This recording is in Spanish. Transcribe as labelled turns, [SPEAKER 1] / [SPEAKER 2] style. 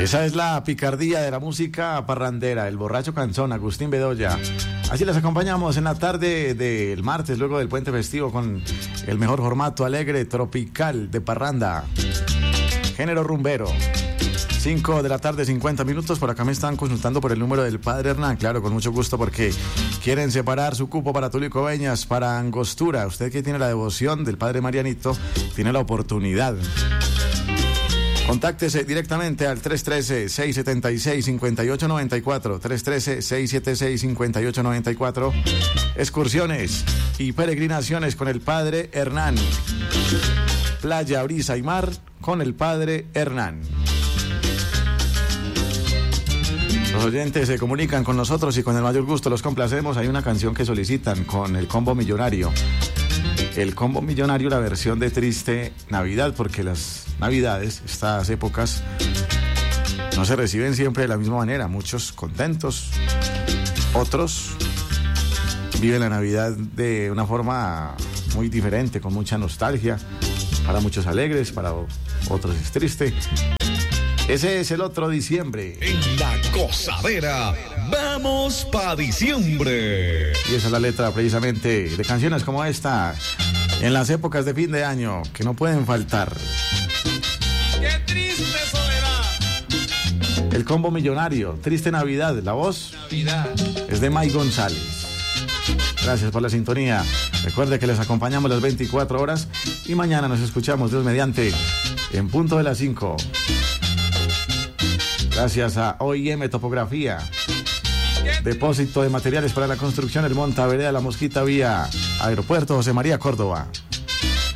[SPEAKER 1] Esa es la picardía de la música parrandera, el borracho canzón, Agustín Bedoya. Así les acompañamos en la tarde del martes, luego del puente festivo, con el mejor formato alegre, tropical, de parranda. Género rumbero. 5 de la tarde, 50 minutos. Por acá me están consultando por el número del padre Hernán. Claro, con mucho gusto, porque quieren separar su cupo para Tulio Coveñas, para Angostura. Usted que tiene la devoción del padre Marianito, tiene la oportunidad. Contáctese directamente al 313-676-5894, 313-676-5894. Excursiones y peregrinaciones con el padre Hernán. Playa, brisa y mar con el padre Hernán. Los oyentes se comunican con nosotros y con el mayor gusto los complacemos. Hay una canción que solicitan con el combo millonario. El combo millonario, la versión de Triste Navidad, porque las Navidades, estas épocas, no se reciben siempre de la misma manera. Muchos contentos, otros viven la Navidad de una forma muy diferente, con mucha nostalgia. Para muchos alegres, para otros es triste. Ese es el otro diciembre.
[SPEAKER 2] En la gozadera, vamos pa' diciembre.
[SPEAKER 1] Y esa es la letra precisamente de canciones como esta, en las épocas de fin de año, que no pueden faltar.
[SPEAKER 3] ¡Qué triste soledad!
[SPEAKER 1] El combo millonario, Triste Navidad. La voz
[SPEAKER 3] Navidad
[SPEAKER 1] es de May González. Gracias por la sintonía. Recuerde que les acompañamos las 24 horas y mañana nos escuchamos, Dios mediante, en punto de las 5. Gracias a OIM Topografía, depósito de materiales para la construcción, el Monta Vereda La Mosquita, vía Aeropuerto José María Córdoba.